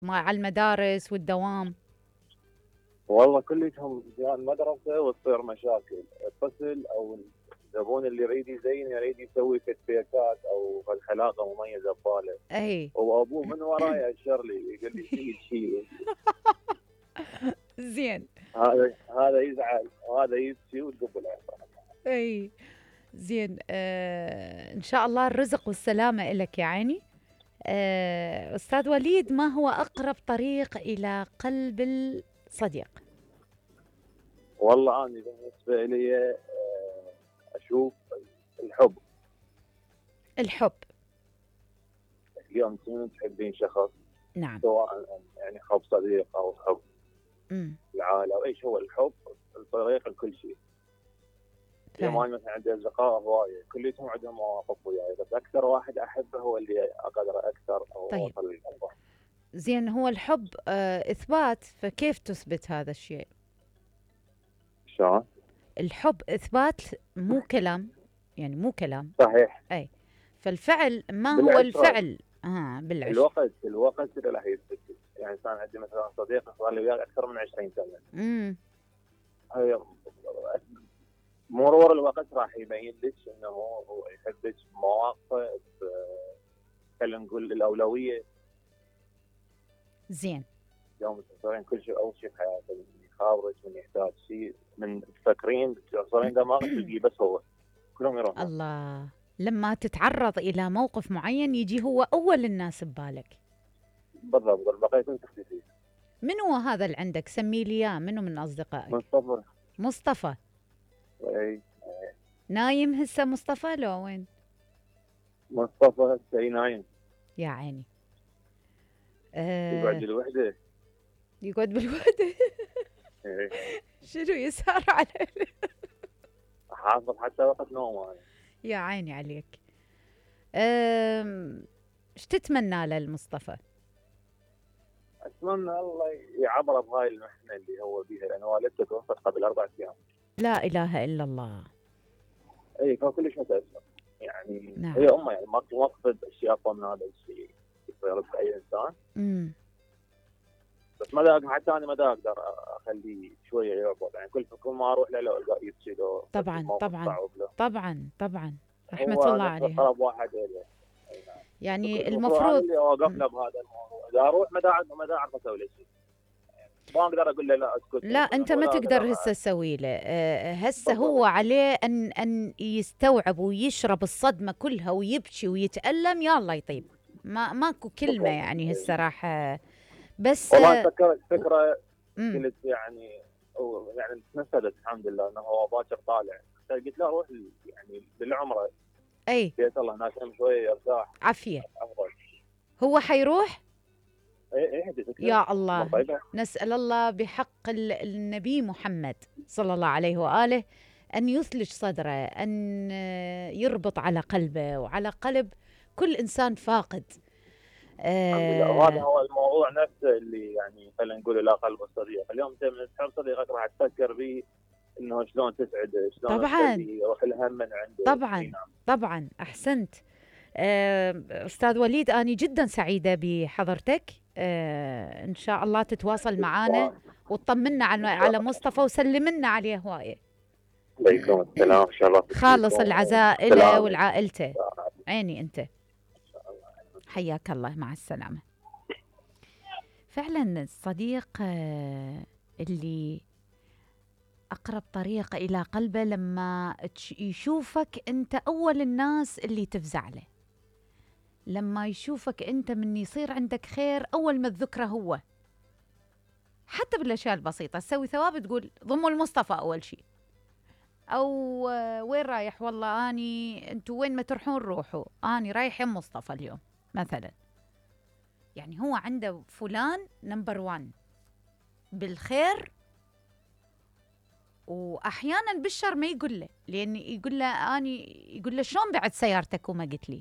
مع المدارس والدوام؟ والله كلهم يا المدرسة وتصير مشاكل، الطفل أو الزبون اللي يريد يزين يريد يسوي كتبيكات أو خلاقة مميزة بباله، اي. وأبوه من وراه يأشر لي يقول لي شيل. زين. هذا يزعل وهذا يبكي وتقبل عصا. اي. زين. ان شاء الله الرزق والسلامة لك يا عيني. استاذ وليد، ما هو اقرب طريق الى قلب الصديق؟ والله أنا بالنسبة لي أشوف الحب. الحب. اليوم تكونين تحبين شخص، نعم. سواء يعني حب صديق أو حب امم. العائلة أو إيش، هو الحب الطريق لكل شيء. اليوم فعلا. انا مثلا عندي اصدقاء هوايه كليتهم عندهم مواقف وياي، بس اكثر واحد احبه هو اللي اقدر اكثر او طيب. اوصل للقلبه. زين، هو الحب اثبات، فكيف تثبت هذا الشيء؟ شلون؟ الحب اثبات، مو كلام، يعني مو كلام. صحيح. اي. فالفعل، ما هو بالعشره، الفعل؟ بالعشق. الوقت اللي راح يثبت. يعني كان عندي مثلا صديق صار لي وياه اكثر من 20 سنه. امم. هي مرور الوقت راح يبين لك انه هو يحبك بمواقفه، خلينا نقول الاولويه. زين. يوم تختارين كل شيء اول شيء في حياتك، من يخابرك من يحتاج شيء من تفكرين توصلين دماغك تلقيه بس هو، كلهم يروحون. الله. لما تتعرض إلى موقف معين يجي هو أول الناس ببالك. بالضبط، والبقيه كلهم تختفي. من هو هذا اللي عندك؟ سمي لي إياه، منو من أصدقائك؟ مصطفى. مصطفى. اي. نايم هسه مصطفى لو وين؟ مصطفى هسه نايم. يا عيني. يقعد آه. لوحده. يقعد بالوحدة. إي. شنو يسهر عليه؟ حافظ حتى وقت نومه. يا عيني عليك. ايش تتمنى للمصطفى؟ اتمنى الله يعبره بهاي المحنه اللي هو بيها، لان والدته توفت قبل 4 ايام. لا إله إلا الله. اي كان كلش متاثر. يعني نعم. هي امه، يعني ما تفقد اشياء اقوى من هذا الشيء يصير باي انسان. امم. بس ما دا حتى انا ما دا اقدر اخليه شويه يعبر، يعني كل ما اروح له لو القاه يبكي له بس طبعا الموقف طبعا. صعب له. طبعا طبعا. رحمة هو الله نفس عليها. اقرب واحد اليه. أي نعم. يعني المفروض انا المفروض. اللي اوقف مم. له بهذا الموضوع، اذا اروح ما دا اعرف اسوي له شيء. ما اقدر اقول له لا اسكت لا، أنت ما ولا اقدر. تقدر هسه تسوي له. هسه هو بالضبط. عليه أن يستوعب ويشرب الصدمة كلها ويبكي ويتألم، يا الله يطيب. ماكو كلمة بالضبط. يعني هسه راح. بس. والله فكرت فكره، امم. قلت يعني يعني تنفذت الحمد لله، انه هو باكر طالع. قلت له روح يعني بالعمره، أي. بيت الله هناك كم شويه يرتاح عافية. افضل. هو حيروح. اي هدي فكره. يا امور الله. طيبه. نسأل الله بحق النبي محمد صلى الله عليه وآله أن يثلج صدره، أن يربط على قلبه وعلى قلب كل إنسان فاقد. الحمد لله، وهذا آه. هو الموضوع نفسه اللي يعني خلينا نقول لا قلب الصديق. اليوم انت من تحب صديقك راح تفكر به انه شلون تسعده، شلون طبعا تخليه يروح الهم من عنده. اي طبعا نعم. طبعا. أحسنت. أستاذ وليد، أنا جدا سعيدة بحضرتك. إن شاء الله تتواصل معنا وتطمنا ان على شاء الله. مصطفى وسلمنا عليه هواية. عليكم السلام، ان شاء الله خالص تشفيكم العزاء له وسلامة. ولعائلته. عيني أنت. حياك الله، مع السلامة. فعلا الصديق اللي أقرب طريق إلى قلبه لما يشوفك أنت أول الناس اللي تفزع له، لما يشوفك أنت من يصير عندك خير أول ما تذكره هو، حتى بالأشياء البسيطة تسوي ثواب تقول ضموا المصطفى أول شيء، أو وين رايح؟ والله أني أنتوا وين ما تروحون روحوا، أني رايح يم مصطفى اليوم مثلا. يعني هو عنده فلان نمبر 1 بالخير، واحيانا بالشر ما يقول له، لان يقول له اني، يقول له شلون بعد سيارتك وما قلت لي.